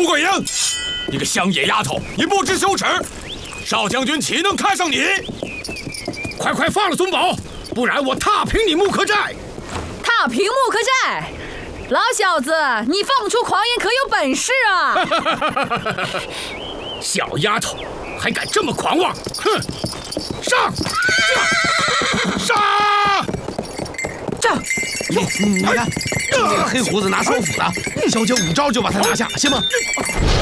穆桂英，你个乡野丫头，你不知羞耻！少将军岂能看上你？ 快放了孙宝，不然我踏平你木刻寨！ 踏平木刻寨！老小子，你放出狂言可有本事啊！ 小丫头，还敢这么狂妄！哼！上！杀！ 这，你看，这个黑胡子拿双斧的，小姐5招就把他拿下，行吗？